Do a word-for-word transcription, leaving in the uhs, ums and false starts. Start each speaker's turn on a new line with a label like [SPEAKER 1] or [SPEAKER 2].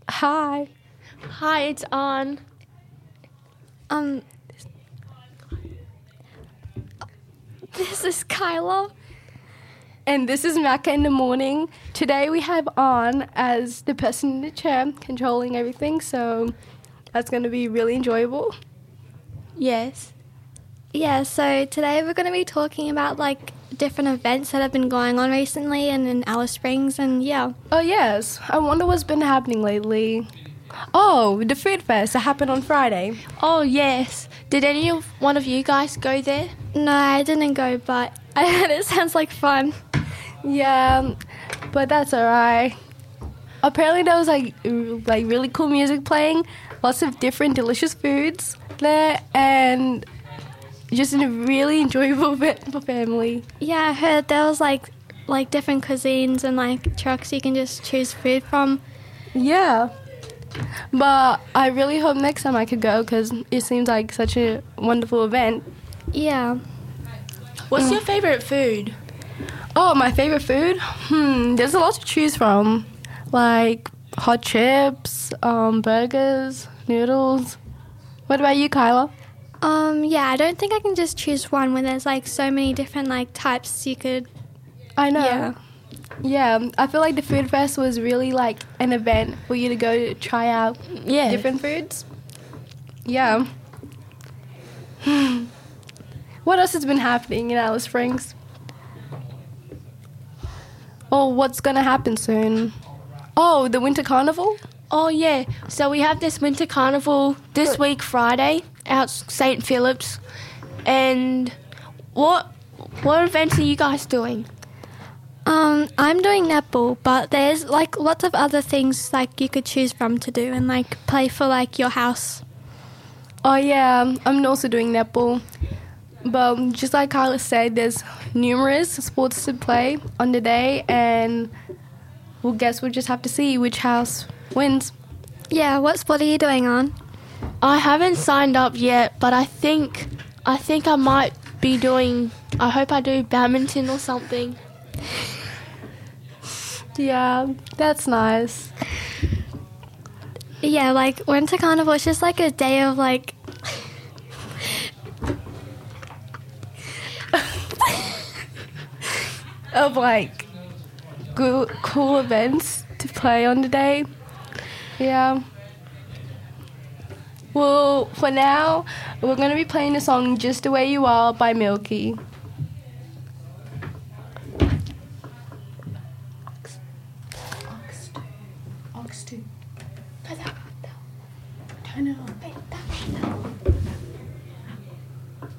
[SPEAKER 1] Hi.
[SPEAKER 2] Hi, it's on.
[SPEAKER 3] Um, this is Kyla.
[SPEAKER 1] And this is Macca in the morning. Today we have on as the person in the chair controlling everything, so that's going to be really enjoyable.
[SPEAKER 2] Yes.
[SPEAKER 3] Yeah, so today we're going to be talking about like different events that have been going on recently and in Alice Springs, and yeah.
[SPEAKER 1] Oh, yes. I wonder what's been happening lately. Oh, the food fest that happened on Friday.
[SPEAKER 2] Oh, yes. Did any of one of you guys go there?
[SPEAKER 3] No, I didn't go, but I heard it sounds like fun.
[SPEAKER 1] Yeah, but that's alright. Apparently there was like r- like really cool music playing, lots of different delicious foods there, and just a really enjoyable event for family.
[SPEAKER 3] Yeah, I heard there was like like different cuisines and like trucks you can just choose food from.
[SPEAKER 1] Yeah. But I really hope next time I could go because it seems like such a wonderful event.
[SPEAKER 3] Yeah.
[SPEAKER 2] What's your favourite food?
[SPEAKER 1] Oh, my favorite food? Hmm, there's a lot to choose from. Like hot chips, um, burgers, noodles. What about you, Kyla?
[SPEAKER 3] Um, yeah, I don't think I can just choose one when there's like so many different like types you could.
[SPEAKER 1] I know.
[SPEAKER 3] Yeah.
[SPEAKER 1] Yeah, I feel like the food fest was really like an event for you to go to try out
[SPEAKER 2] Yeah.
[SPEAKER 1] different foods. Yeah. What else has been happening in Alice Springs? Oh, what's going to happen soon? Oh, the Winter Carnival?
[SPEAKER 2] Oh, yeah. So we have this winter carnival this week, Friday, out Saint Philip's. And what what events are you guys doing?
[SPEAKER 3] Um, I'm doing netball, but there's like lots of other things like you could choose from to do and like play for like your house.
[SPEAKER 1] Oh, yeah, I'm also doing netball. But just like Carla said, there's numerous sports to play on the day, and we'll guess we'll just have to see which house wins.
[SPEAKER 3] Yeah, what sport are you doing on?
[SPEAKER 2] I haven't signed up yet, but I think I think I might be doing. I hope I do badminton or something.
[SPEAKER 1] Yeah, that's nice.
[SPEAKER 3] Yeah, like Winter Carnival is just like a day of like
[SPEAKER 1] Of like cool, cool events to play on the day. Yeah. Well, for now, we're going to be playing the song Just the Way You Are by Milky. Ox two. Ox two. Turn it on.